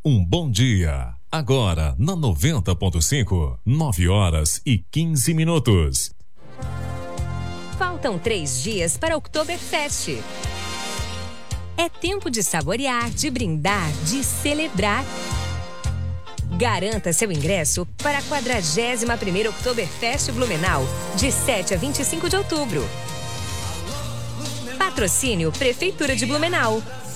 Um bom dia. Agora, na 90.5, 9h15. Faltam 3 dias para o Oktoberfest. É tempo de saborear, de brindar, de celebrar. Garanta seu ingresso para a 41ª Oktoberfest Blumenau, de 7 a 25 de outubro. Patrocínio Prefeitura de Blumenau.